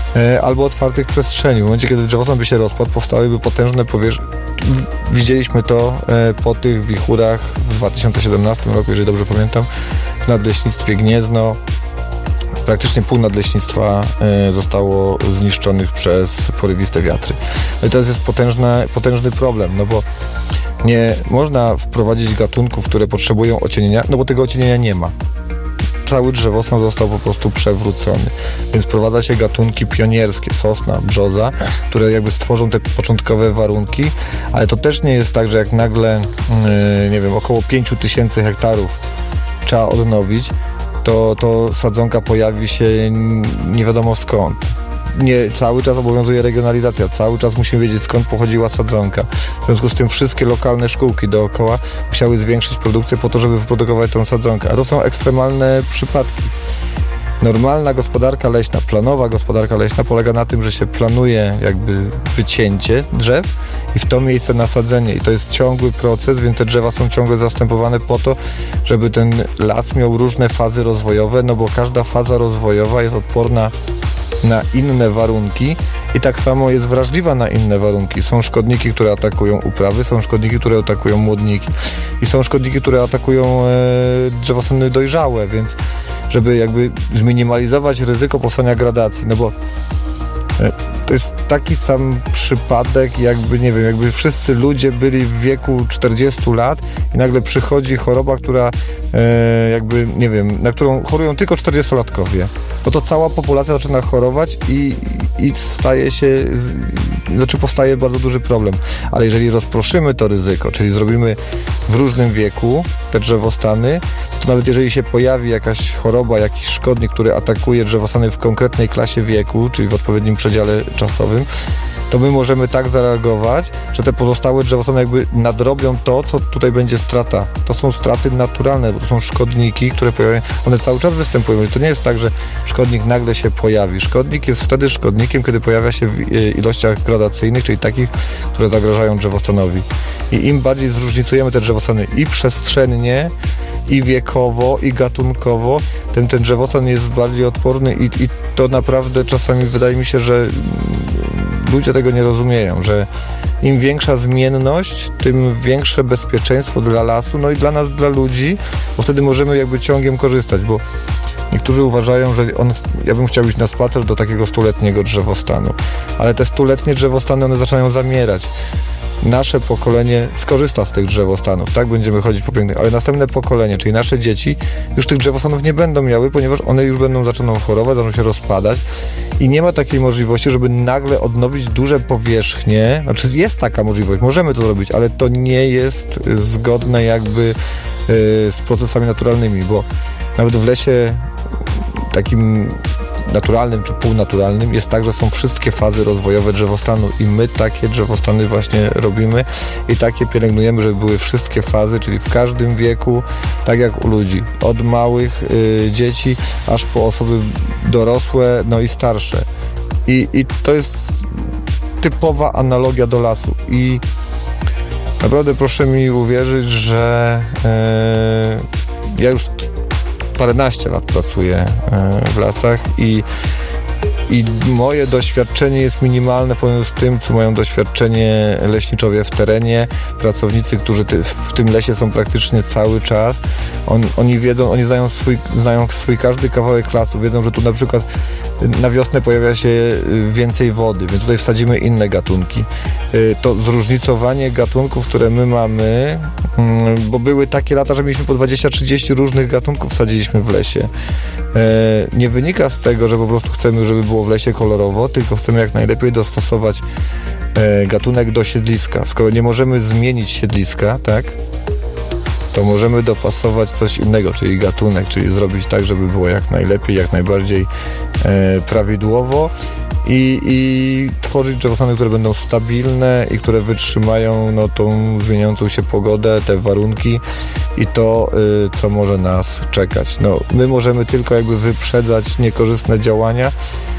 albo otwartych przestrzeni. W momencie, kiedy drzewostan by się rozpadł, powstałyby potężne powierzchnie. Widzieliśmy to po tych wichurach w 2017 roku, jeżeli dobrze pamiętam, w Nadleśnictwie Gniezno. Praktycznie pół nadleśnictwa zostało zniszczonych przez porywiste wiatry. No i to jest potężny problem, no bo nie można wprowadzić gatunków, które potrzebują ocienienia, no bo tego ocienienia nie ma. Cały drzewostan został po prostu przewrócony. Więc wprowadza się gatunki pionierskie, sosna, brzoza, które jakby stworzą te początkowe warunki, ale to też nie jest tak, że jak nagle, nie wiem, około 5000 hektarów trzeba odnowić, to sadzonka pojawi się nie wiadomo skąd. Nie, cały czas obowiązuje regionalizacja, cały czas musimy wiedzieć, skąd pochodziła sadzonka. W związku z tym wszystkie lokalne szkółki dookoła musiały zwiększyć produkcję po to, żeby wyprodukować tą sadzonkę. A to są ekstremalne przypadki. Normalna gospodarka leśna, planowa gospodarka leśna polega na tym, że się planuje jakby wycięcie drzew i w to miejsce nasadzenie. I to jest ciągły proces, więc te drzewa są ciągle zastępowane po to, żeby ten las miał różne fazy rozwojowe, no bo każda faza rozwojowa jest odporna na inne warunki i tak samo jest wrażliwa na inne warunki. Są szkodniki, które atakują uprawy, są szkodniki, które atakują młodniki i są szkodniki, które atakują drzewostany dojrzałe, więc żeby jakby zminimalizować ryzyko powstania gradacji, no bo to jest taki sam przypadek, jakby, nie wiem, jakby wszyscy ludzie byli w wieku 40 lat i nagle przychodzi choroba, która jakby, nie wiem, na którą chorują tylko 40-latkowie. No to cała populacja zaczyna chorować i powstaje bardzo duży problem. Ale jeżeli rozproszymy to ryzyko, czyli zrobimy w różnym wieku te drzewostany, to nawet jeżeli się pojawi jakaś choroba, jakiś szkodnik, który atakuje drzewostany w konkretnej klasie wieku, czyli w odpowiednim przedziale czasowym, to my możemy tak zareagować, że te pozostałe drzewostany jakby nadrobią to, co tutaj będzie strata. To są straty naturalne, bo to są szkodniki, które pojawiają, one cały czas występują. To nie jest tak, że szkodnik nagle się pojawi. Szkodnik jest wtedy szkodnikiem, kiedy pojawia się w ilościach gradacyjnych, czyli takich, które zagrażają drzewostanowi. I im bardziej zróżnicujemy te drzewostany i przestrzennie, i wiekowo, i gatunkowo, ten drzewostan jest bardziej odporny i to naprawdę czasami wydaje mi się, że ludzie tego nie rozumieją, że im większa zmienność, tym większe bezpieczeństwo dla lasu, no i dla nas, dla ludzi, bo wtedy możemy jakby ciągiem korzystać, bo niektórzy uważają, że ja bym chciał iść na spacer do takiego 100-letniego drzewostanu, ale te 100-letnie drzewostany, one zaczynają zamierać. Nasze pokolenie skorzysta z tych drzewostanów, tak? Będziemy chodzić po pięknych, ale następne pokolenie, czyli nasze dzieci, już tych drzewostanów nie będą miały, ponieważ one już zaczną chorować, zaczną się rozpadać i nie ma takiej możliwości, żeby nagle odnowić duże powierzchnie. Znaczy jest taka możliwość, możemy to zrobić, ale to nie jest zgodne jakby z procesami naturalnymi, bo nawet w lesie takim naturalnym czy półnaturalnym jest tak, że są wszystkie fazy rozwojowe drzewostanu i my takie drzewostany właśnie robimy i takie pielęgnujemy, żeby były wszystkie fazy, czyli w każdym wieku, tak jak u ludzi, od małych dzieci aż po osoby dorosłe, no i starsze. I to jest typowa analogia do lasu i naprawdę proszę mi uwierzyć, że ja już paręnaście lat pracuję w lasach i moje doświadczenie jest minimalne porównaniu z tym, co mają doświadczenie leśniczowie w terenie, pracownicy, którzy w tym lesie są praktycznie cały czas. Oni wiedzą, oni znają swój każdy kawałek lasu, wiedzą, że tu na przykład na wiosnę pojawia się więcej wody, więc tutaj wsadzimy inne gatunki. To zróżnicowanie gatunków, które my mamy, bo były takie lata, że mieliśmy po 20-30 różnych gatunków wsadziliśmy w lesie. Nie wynika z tego, że po prostu chcemy, żeby było w lesie kolorowo, tylko chcemy jak najlepiej dostosować gatunek do siedliska. Skoro nie możemy zmienić siedliska, tak, to możemy dopasować coś innego, czyli gatunek, czyli zrobić tak, żeby było jak najlepiej, jak najbardziej prawidłowo i tworzyć drzewostany, które będą stabilne i które wytrzymają tą zmieniającą się pogodę, te warunki i to, co może nas czekać. My możemy tylko jakby wyprzedzać niekorzystne działania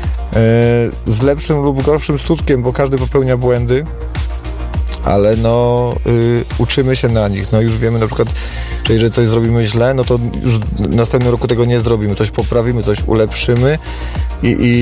z lepszym lub gorszym skutkiem, bo każdy popełnia błędy, ale uczymy się na nich. Już wiemy na przykład, że jeżeli coś zrobimy źle, to już w następnym roku tego nie zrobimy. Coś poprawimy, coś ulepszymy i